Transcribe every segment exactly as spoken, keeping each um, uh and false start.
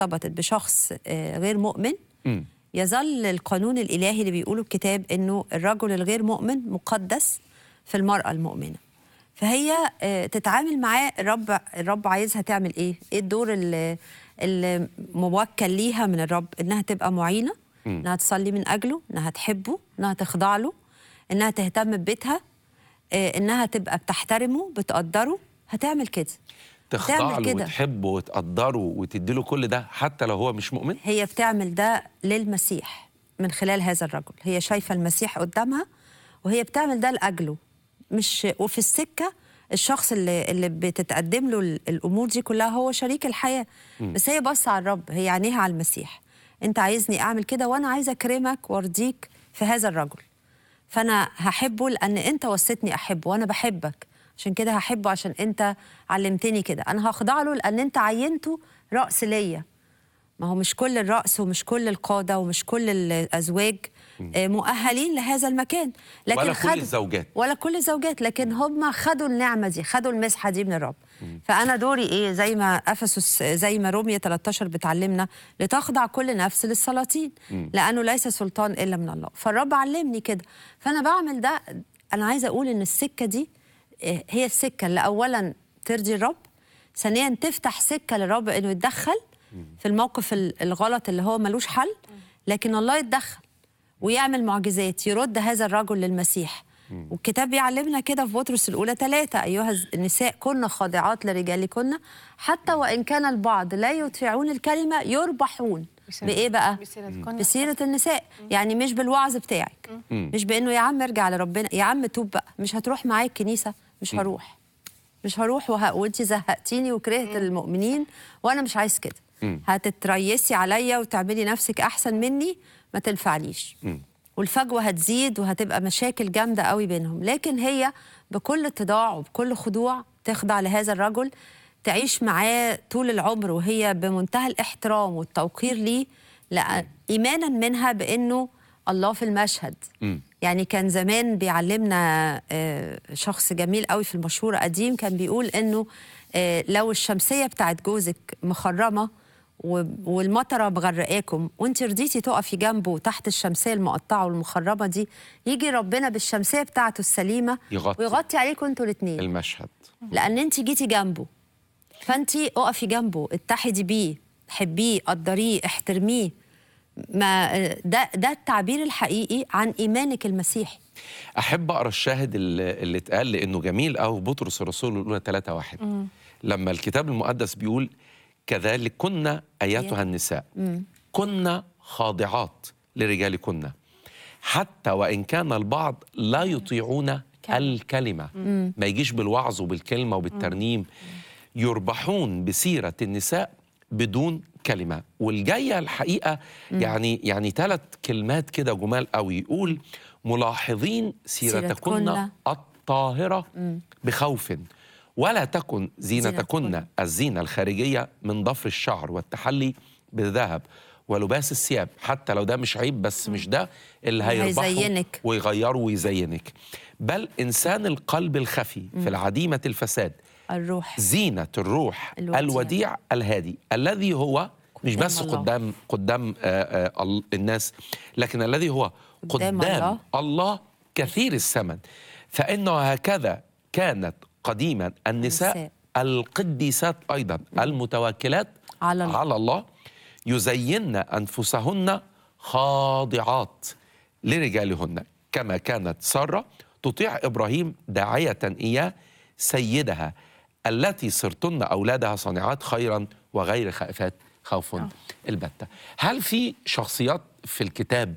ارتبطت بشخص آه، غير مؤمن، مم. يظل القانون الإلهي اللي بيقوله الكتاب إنه الرجل الغير مؤمن مقدس في المرأة المؤمنة. فهي آه، تتعامل معاه. الرب الرب عايزها تعمل إيه؟ إيه الدور اللي, اللي موكل ليها من الرب؟ إنها تبقى معينة، مم. إنها تصلي من أجله، إنها تحبه، إنها تخضع له، إنها تهتم ببيتها، آه، إنها تبقى بتحترمه بتقدره. هتعمل كده، تخضع تعمل له كده. وتحبه وتقدره وتدي له كل ده حتى لو هو مش مؤمن. هي بتعمل ده للمسيح من خلال هذا الرجل. هي شايفة المسيح قدامها وهي بتعمل ده لأجله. مش وفي السكة الشخص اللي اللي بتتقدم له ال- الأمور دي كلها هو شريك الحياة. م. بس هي بص على الرب، هي عينيها على المسيح. أنت عايزني أعمل كده وأنا عايزة أكرمك وأرضيك في هذا الرجل. فأنا هحبه لأن أنت وصيتني أحبه وأنا بحبك، عشان كده هحبه عشان أنت علمتني كده. أنا هخضع له لأن أنت عينته رأس ليا. ما هو مش كل الرأس ومش كل القادة ومش كل الأزواج آه، مؤهلين لهذا المكان، لكن ولا كل خدوا الزوجات. ولا كل الزوجات، لكن هم خدوا النعمة دي، خدوا المسحة دي من الرب. فأنا دوري إيه؟ زي ما أفسس، زي ما رومية ثلاثة عشر بتعلمنا، لتخضع كل نفس للسلاطين لأنه ليس سلطان إلا من الله. فالرب علمني كده، فأنا بعمل ده. أنا عايزة أقول إن السكة دي آه، هي السكة اللي أولا ترضي الرب، ثانيا تفتح سكة للرب إنه يتدخل في الموقف ال- الغلط اللي هو ملوش حل، لكن الله يتدخل ويعمل معجزات، يرد هذا الرجل للمسيح. والكتاب بيعلمنا كده في بطرس الأولى ثلاثة: أيها النساء كن خاضعات لرجالكن حتى وإن كان البعض لا يطيعون الكلمة يربحون. بإيه بقى؟ بسيرة النساء. يعني مش بالوعظ بتاعك، مش بإنه يا عم ارجع لربنا، يا عم توب بقى، مش هتروح معايا الكنيسة، مش هروح مش هروح وه... وانت زهقتيني وكرهت المؤمنين وانا مش عايز كده. هتتريسي عليا وتعملي نفسك احسن مني، ما تنفعنيش. والفجوه هتزيد وهتبقى مشاكل جامده قوي بينهم. لكن هي بكل اتضاع وبكل خضوع تخضع لهذا الرجل، تعيش معاه طول العمر وهي بمنتهى الاحترام والتوقير ليه، لأ... ايمانا منها بانه الله في المشهد. م. يعني كان زمان بيعلمنا آه، شخص جميل قوي في المشهورة قديم، كان بيقول انه آه، لو الشمسية بتاعت جوزك مخرمة و- والمطرة مغرقاكم وانت رضيتي تقفي جنبه تحت الشمسية المقطعة والمخرمة دي، يجي ربنا بالشمسية بتاعته السليمة يغطي. ويغطي عليكم انتوا الاثنين، المشهد. لان انت جيتي جنبه. فانت اقفي جنبه، اتحدي بيه، حبيه، قدريه، احترميه. ما ده ده التعبير الحقيقي عن ايمانك المسيحي. احب اقرا الشاهد اللي, اللي اتقال لانه جميل قوي في بطرس الرسول الاولى ثلاثة واحد، لما الكتاب المقدس بيقول: كذلك كنا ايتها النساء كنا خاضعات لرجالكن حتى وان كان البعض لا يطيعون الكلمه. ما يجيش بالوعظ وبالكلمه وبالترنيم، يربحون بسيره النساء بدون كلمه. والجايه الحقيقه يعني يعني ثلاث كلمات كده جمال قوي، يقول: ملاحظين سيرتكن سيرتكن الطاهره بخوف، ولا تكن زينتكن زينتكن الزينه الخارجيه من ضفر الشعر والتحلي بالذهب ولباس الثياب. حتى لو ده مش عيب، بس مش ده اللي هيربحه هيزينك ويغيره ويزينك، بل انسان القلب الخفي في العديمه الفساد، الروح، زينة الروح الوديع. الوديع الهادي، الذي هو مش قدام بس الله. قدام قدام آآ آآ الناس، لكن الذي هو قدام قدام الله. الله كثير الثمن. فإنه هكذا كانت قديما النساء النساء. القديسات أيضا المتوكلات على الله. على الله يزين أنفسهن خاضعات لرجالهن، كما كانت سارة تطيع إبراهيم داعية إياه سيدها، التي صرتن أولادها صانعات خيرا وغير خائفات خوف البتة. هل في شخصيات في الكتاب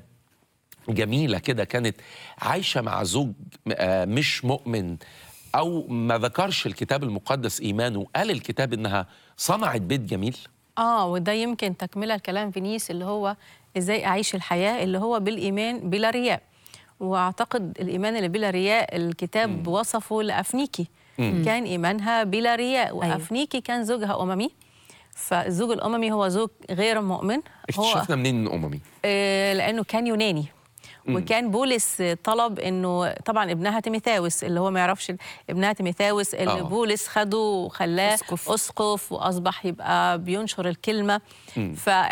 جميلة كده كانت عايشة مع زوج آه، مش مؤمن، أو ما ذكرش الكتاب المقدس إيمانه، قال الكتاب إنها صنعت بيت جميل؟ اه وده يمكن تكمله الكلام فينيس، اللي هو ازاي اعيش الحياه اللي هو بالايمان بلا رياء. واعتقد الايمان اللي بلا رياء الكتاب مم. وصفه لافنيكي، مم. كان ايمانها بلا رياء. وافنيكي كان زوجها اممي، فالزوج الاممي هو زوج غير مؤمن. هو اكتشفنا منين من أممي؟ آه لانه كان يوناني، وكان بولس طلب انه طبعا ابنها تيموثاوس اللي هو ما يعرفش ابنها تيموثاوس اللي آه. بولس خده وخلاه أسقف. اسقف واصبح يبقى بينشر الكلمه. ف